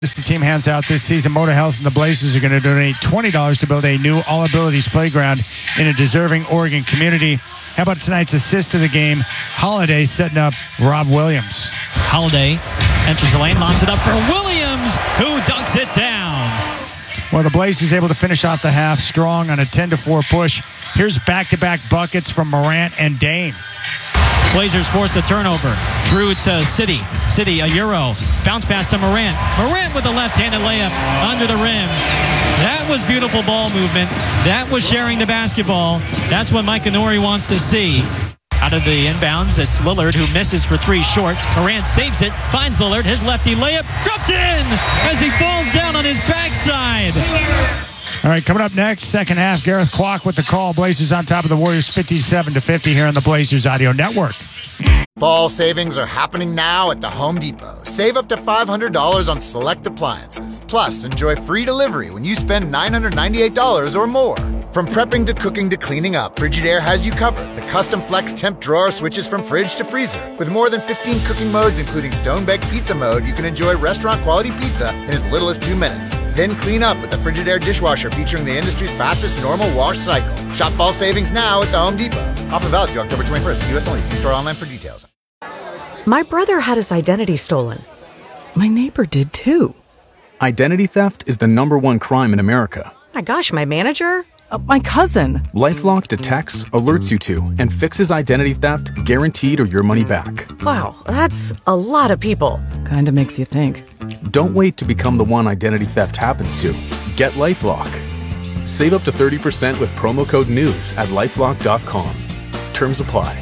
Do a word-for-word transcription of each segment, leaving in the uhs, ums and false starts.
The team hands out this season. Motor Health and the Blazers are going to donate twenty dollars to build a new all-abilities playground in a deserving Oregon community. How about tonight's assist to the game? Holiday setting up Rob Williams. Holiday enters the lane, lobs it up for Williams, who dunks it down. Well, the Blazers able to finish out the half strong on a ten to four push. Here's back-to-back buckets from Morant and Dame. Blazers force a turnover. Drew to City. City, a Euro. Bounce pass to Morant. Morant with a left-handed layup under the rim. That was beautiful ball movement. That was sharing the basketball. That's what Mike Inori wants to see. Out of the inbounds, it's Lillard who misses for three short. Morant saves it, finds Lillard. His lefty layup drops in as he falls down on his backside. All right, coming up next, second half, Gareth Kwok with the call. Blazers on top of the Warriors fifty-seven to fifty here on the Blazers Audio Network. Fall savings are happening now at the Home Depot. Save up to five hundred dollars on select appliances. Plus, enjoy free delivery when you spend nine hundred ninety-eight dollars or more. From prepping to cooking to cleaning up, Frigidaire has you covered. The custom flex temp drawer switches from fridge to freezer. With more than fifteen cooking modes, including stone-baked pizza mode, you can enjoy restaurant-quality pizza in as little as two minutes. Then clean up with the Frigidaire dishwasher featuring the industry's fastest normal wash cycle. Shop fall savings now at the Home Depot. Offer valid through October twenty-first. U S only. See store online for details. My brother had his identity stolen. My neighbor did too. Identity theft is the number one crime in America. My gosh, my manager? Uh, my cousin. LifeLock detects, alerts you to, and fixes identity theft guaranteed or your money back. Wow, that's a lot of people. Kinda makes you think. Don't wait to become the one identity theft happens to. Get LifeLock. Save up to thirty percent with promo code NEWS at lifelock dot com. Terms apply.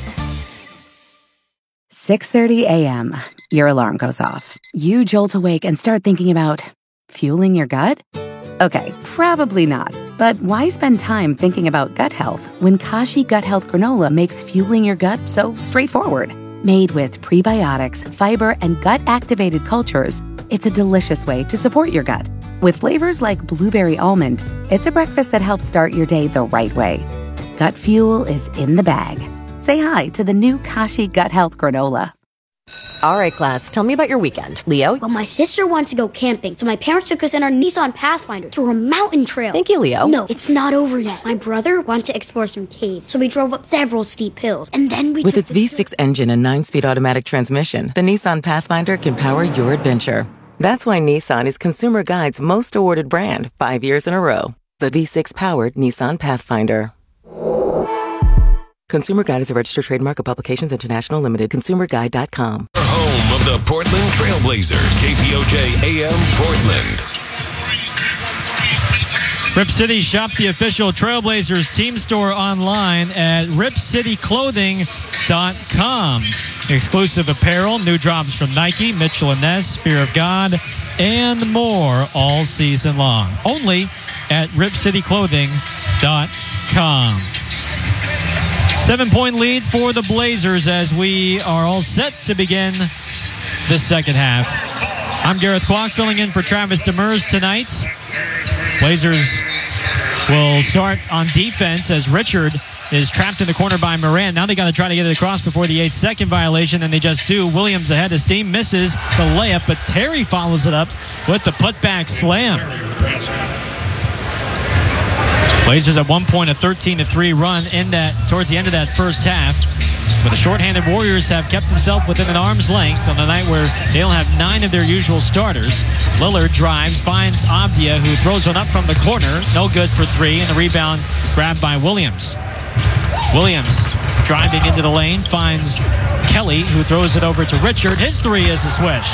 six thirty a.m. Your alarm goes off. You jolt awake and start thinking about fueling your gut? Okay, probably not. But why spend time thinking about gut health when Kashi Gut Health Granola makes fueling your gut so straightforward? Made with prebiotics, fiber, and gut-activated cultures, it's a delicious way to support your gut. With flavors like blueberry almond, it's a breakfast that helps start your day the right way. Gut fuel is in the bag. Say hi to the new Kashi Gut Health Granola. All right, class, tell me about your weekend. Leo? Well, my sister wants to go camping, so my parents took us in our Nissan Pathfinder to a mountain trail. Thank you, Leo. No, it's not over yet. My brother wanted to explore some caves, so we drove up several steep hills, and then we... With its V six engine and nine-speed automatic transmission, the Nissan Pathfinder can power your adventure. That's why Nissan is Consumer Guide's most awarded brand, five years in a row. The V six-powered Nissan Pathfinder. Consumer Guide is a registered trademark of Publications International Limited. consumer guide dot com. Home of the Portland Trailblazers. K P O J A M Portland. Rip City, shop the official Trailblazers team store online at rip city clothing dot com. Exclusive apparel, new drops from Nike, Mitchell and Ness, Fear of God, and more all season long. Only at rip city clothing dot com. Seven-point lead for the Blazers as we are all set to begin the second half. I'm Gareth Kwok filling in for Travis Demers tonight. Blazers will start on defense as Richard is trapped in the corner by Morant. Now they got to try to get it across before the eight-second violation, and they just do. Williams ahead of steam, misses the layup, but Terry follows it up with the putback slam. Blazers at one point a thirteen to three run in that towards the end of that first half. But the shorthanded Warriors have kept themselves within an arm's length on a night where they'll have nine of their usual starters. Lillard drives, finds Avdia, who throws one up from the corner. No good for three, and the rebound grabbed by Williams. Williams driving into the lane, finds Kelly, who throws it over to Richard. His three is a swish.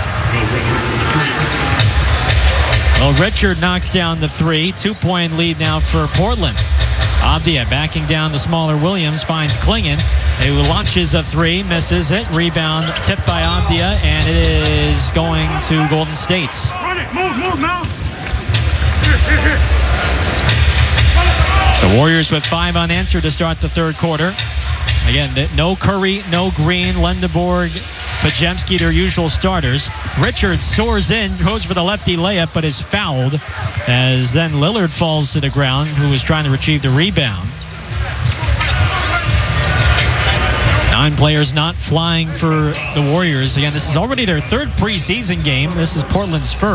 Well, Richard knocks down the three. Two-point lead now for Portland. Avdia backing down the smaller Williams, finds Klingon, who launches a three, misses it. Rebound tipped by Avdia, and it is going to Golden State. Run it, move, move now. The Warriors with five unanswered to start the third quarter. Again, no Curry, no Green, Lendeborg, Pajemski, their usual starters. Richards soars in, goes for the lefty layup, but is fouled as then Lillard falls to the ground, who was trying to retrieve the rebound. Nine players not flying for the Warriors. Again, this is already their third preseason game. This is Portland's first.